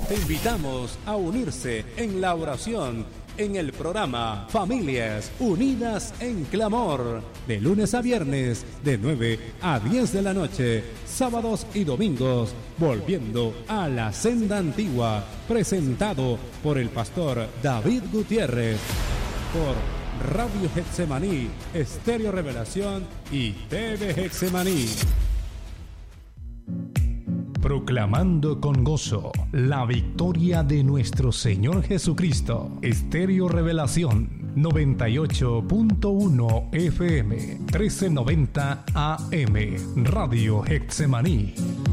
Te invitamos a unirse en la oración en el programa Familias Unidas en Clamor, de lunes a viernes, de 9 a 10 de la noche, sábados y domingos, volviendo a la senda antigua, presentado por el pastor David Gutiérrez, por Radio Getsemaní, Estéreo Revelación y TV Getsemaní. Proclamando con gozo la victoria de nuestro Señor Jesucristo. Estéreo Revelación 98.1 FM 1390 AM. Radio Getsemaní.